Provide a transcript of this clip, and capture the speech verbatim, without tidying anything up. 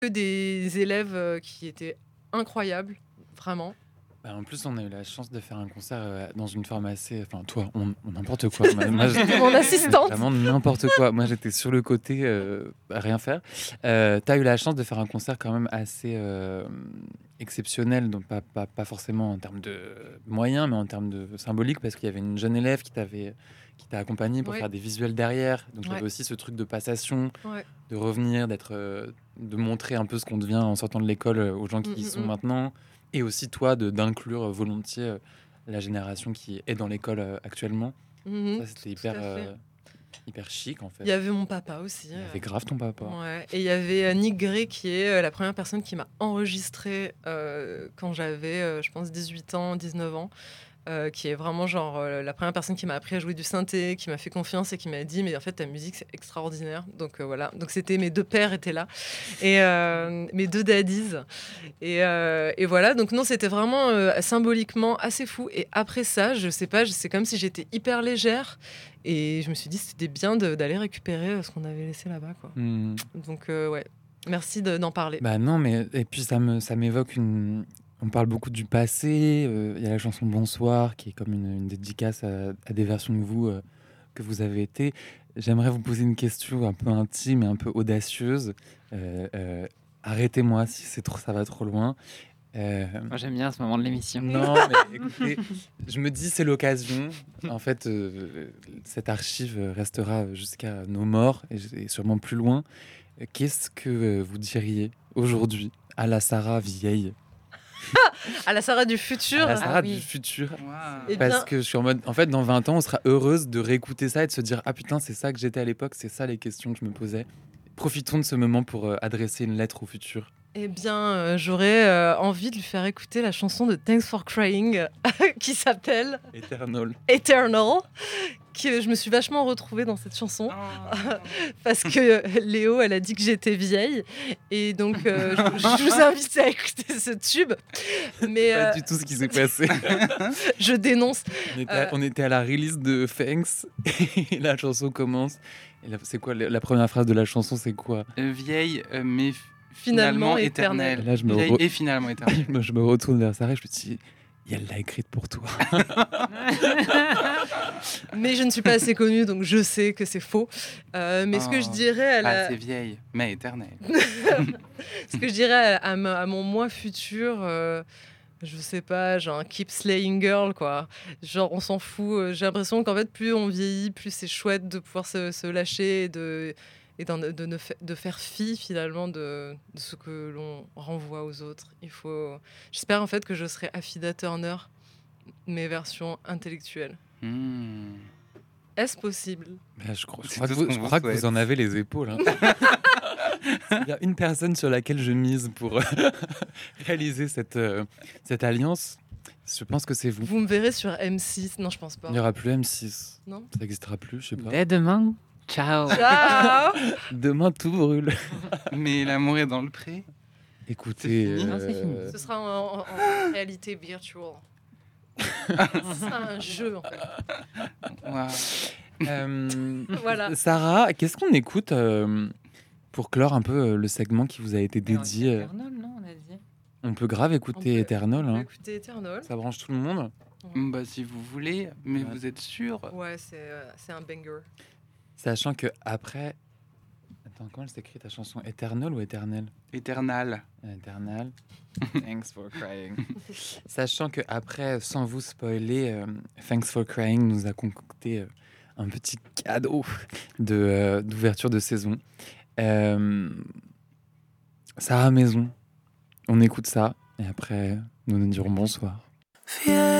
que des élèves euh, qui étaient incroyables, vraiment. Bah, en plus, on a eu la chance de faire un concert euh, dans une forme assez. Enfin, toi, on, on n'importe quoi. Moi, moi, j'étais Mon assistante. vraiment n'importe quoi. Moi, j'étais sur le côté euh, à rien faire. Euh, tu as eu la chance de faire un concert quand même assez euh, exceptionnel, donc pas, pas, pas forcément en termes de moyens, mais en termes de symbolique, parce qu'il y avait une jeune élève qui t'avait qui t'a accompagné pour Ouais. faire des visuels derrière. Donc, il y Ouais. avait aussi ce truc de passation, Ouais. de revenir, d'être, euh, de montrer un peu ce qu'on devient en sortant de l'école euh, aux gens qui y Mm, mm, sont mm. maintenant. Et aussi, toi, de, d'inclure euh, volontiers euh, la génération qui est dans l'école euh, actuellement. Mhm, Ça, c'était tout hyper, à fait. euh, hyper chic, en fait. Il y avait mon papa aussi. Il y euh. avait grave ton papa. Ouais. Et il y avait euh, Nick Gray qui est euh, la première personne qui m'a enregistré euh, quand j'avais, euh, je pense, dix-huit ans, dix-neuf ans. Euh, qui est vraiment genre euh, la première personne qui m'a appris à jouer du synthé, qui m'a fait confiance et qui m'a dit mais en fait ta musique c'est extraordinaire. Donc euh, voilà, donc c'était mes deux pères étaient là et euh, mes deux daddies et, euh, et voilà, donc non c'était vraiment euh, symboliquement assez fou. Et après ça je sais pas, c'est comme si j'étais hyper légère et je me suis dit c'était bien de, d'aller récupérer ce qu'on avait laissé là-bas quoi. Hmm. Donc euh, ouais, merci de, d'en parler. Bah non, mais et puis ça me ça m'évoque une. On parle beaucoup du passé. euh, Il y a la chanson Bonsoir qui est comme une, une dédicace à, à des versions de vous euh, que vous avez été. J'aimerais vous poser une question un peu intime et un peu audacieuse. Euh, euh, arrêtez-moi si c'est trop, ça va trop loin. Euh, Moi, j'aime bien ce moment de l'émission. Non, mais écoutez, je me dis c'est l'occasion. En fait, euh, cette archive restera jusqu'à nos morts et, et sûrement plus loin. Qu'est-ce que euh, vous diriez aujourd'hui à la Sarah vieille, À la Sarah du à futur. la Sarah Ah oui. du futur? Wow. Eh Parce bien- que je suis en mode, en fait, dans vingt ans, on sera heureuse de réécouter ça et de se dire ah putain, c'est ça que j'étais à l'époque, c'est ça les questions que je me posais. Profitons de ce moment pour euh, adresser une lettre au futur. Eh bien, euh, j'aurais euh, envie de lui faire écouter la chanson de Thanks for Crying qui s'appelle Eternal. Eternal. Qui, je me suis vachement retrouvée dans cette chanson Oh. parce que Léo, elle a dit que j'étais vieille et donc euh, je, je vous invite à écouter ce tube. Mais Pas euh, du tout ce qui s'est passé. je dénonce. On était, Euh, à, on était à la release de Thanks et la chanson commence. Et là, c'est quoi la, la première phrase de la chanson? C'est quoi? Euh, vieille, euh, mais f- Finalement finalement, éternelle. éternelle. Et là, je me Vieille re- et finalement éternelle. Moi, je me retourne vers Sarah et je me dis, et elle l'a écrite pour toi. Mais je ne suis pas assez connue, donc je sais que c'est faux. Euh, mais ce que je Oh. dirais à la- Ah, c'est vieille, mais éternelle. ce que je dirais à, à ma- à mon moi futur, euh, je sais pas, genre keep slaying girl, quoi. Genre, on s'en fout. euh, J'ai l'impression qu'en fait, plus on vieillit, plus c'est chouette de pouvoir se, se lâcher et de, et d'en- de, ne fa- de faire fi finalement de, de ce que l'on renvoie aux autres. Il faut. J'espère en fait que je serai Affida Turner, mes versions intellectuelles. Hmm. Est-ce possible? Bah, je crois, je C'est crois que, tout vous, ce je qu'on crois vous que vous souhaite. en avez les épaules. hein. Il y a une personne sur laquelle je mise pour euh, réaliser cette, euh, cette alliance. Je pense que c'est vous. Vous me verrez sur M six. Non, je pense pas. Il n'y aura plus M six. Non. Ça n'existera plus, je sais pas. Dès demain, ciao. Ciao. Demain, tout brûle. Mais l'amour est dans le pré. Écoutez, C'est fini euh, Non, c'est fini. Ce sera en, en- en réalité virtual. C'est un jeu en fait. Waouh. euh, Voilà. Sarah, qu'est-ce qu'on écoute euh, pour clore un peu euh, le segment qui vous a été dédié? euh, Eternal, non, on a dit. On peut grave On écouter peut- Eternal. on peut hein. écouter Eternal. Ça branche tout le monde. Bah, si vous voulez, mais Ouais. vous êtes sûr? Ouais, c'est euh, c'est un banger. Sachant que après. Attends, comment elle s'écrit ta chanson? Eternal ou Éternel? Éternal. Eternal. Thanks for crying. Sachant que après, sans vous spoiler, euh, Thanks for crying nous a concocté euh, un petit cadeau de euh, d'ouverture de saison. Euh, Sarah Maison, on écoute ça et après nous nous dirons bonsoir. Vieille